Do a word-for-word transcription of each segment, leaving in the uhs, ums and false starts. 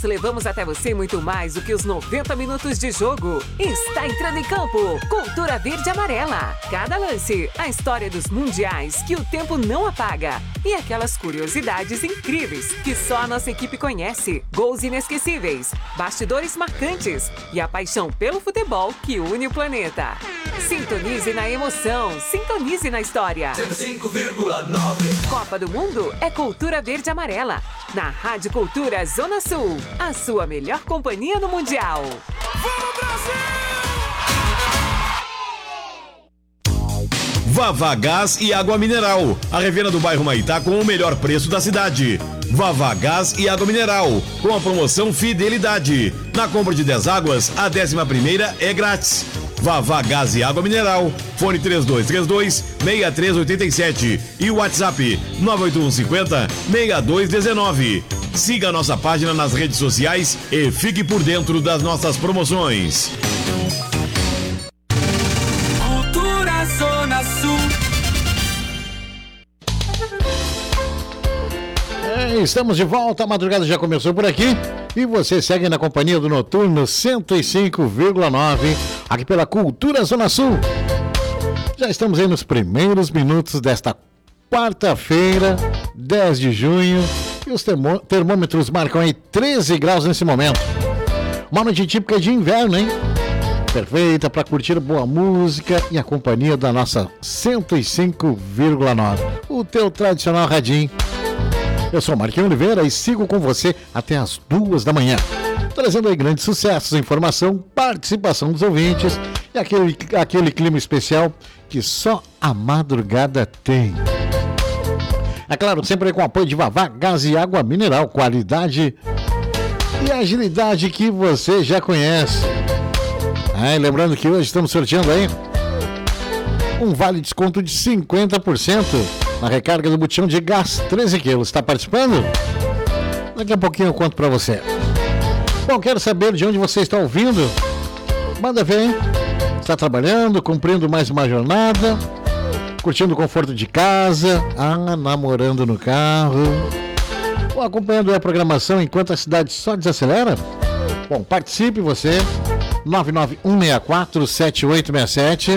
Levamos até você muito mais do que os noventa minutos de jogo. Está entrando em campo. Cultura Verde e Amarela. Cada lance, a história dos mundiais que o tempo não apaga. E aquelas curiosidades incríveis que só a nossa equipe conhece. Gols inesquecíveis, bastidores marcantes e a paixão pelo futebol que une o planeta. Sintonize na emoção, sintonize na história. cento e cinco vírgula nove. Copa do Mundo é Cultura Verde e Amarela. Na Rádio Cultura Zona Sul. A sua melhor companhia no Mundial. Vamos, Brasil! Vavá Gás e Água Mineral. A revenda do bairro Maitá com o melhor preço da cidade. Vavá Gás e Água Mineral. Com a promoção Fidelidade. Na compra de dez águas, a décima primeira é grátis. Vavá Gás e Água Mineral. Fone três dois três dois, seis três oito sete e o WhatsApp nove oito um cinco zero, seis dois um nove. Siga a nossa página nas redes sociais e fique por dentro das nossas promoções. Cultura Zona Sul. É, estamos de volta, a madrugada já começou por aqui e você segue na companhia do Noturno cento e cinco vírgula nove, aqui pela Cultura Zona Sul. Já estamos aí nos primeiros minutos desta quarta-feira, dez de junho, e os termô- termômetros marcam aí treze graus nesse momento. Uma noite típica de inverno, hein? Perfeita para curtir boa música e a companhia da nossa cento e cinco vírgula nove, o teu tradicional radinho. Eu sou Marquinhos Oliveira e sigo com você até as duas da manhã, trazendo aí grandes sucessos, informação, participação dos ouvintes e aquele, aquele clima especial que só a madrugada tem. É claro, sempre com apoio de Vavá Gás e Água Mineral, qualidade e agilidade que você já conhece. Ah, e lembrando que hoje estamos sorteando aí um vale desconto de cinquenta por cento na recarga do botijão de gás treze quilos. Está participando? Daqui a pouquinho eu conto para você. Bom, quero saber de onde você está ouvindo. Manda ver, hein? Está trabalhando, cumprindo mais uma jornada, curtindo o conforto de casa, ah, namorando no carro, ou acompanhando a programação enquanto a cidade só desacelera? Bom, participe você, nove nove um seis quatro sete oito seis sete,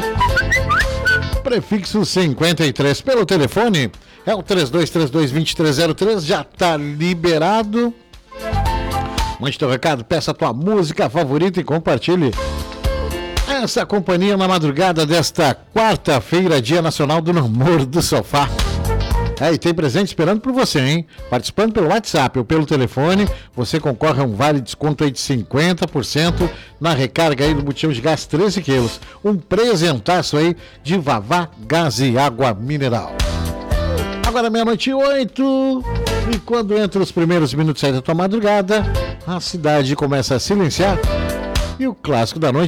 prefixo cinquenta e três, pelo telefone é o três dois três dois, dois três zero três, já está liberado. Mande teu recado, peça a tua música favorita e compartilhe essa companhia na madrugada desta quarta-feira, Dia Nacional do Namoro do Sofá. É, e tem presente esperando por você, hein? Participando pelo WhatsApp ou pelo telefone, você concorre a um vale desconto aí de cinquenta por cento na recarga aí do botijão de gás treze quilos. Um presentaço aí de Vavá Gás e Água Mineral. Agora meia-noite e oito, e quando entra os primeiros minutos aí da tua madrugada, a cidade começa a silenciar e o clássico da noite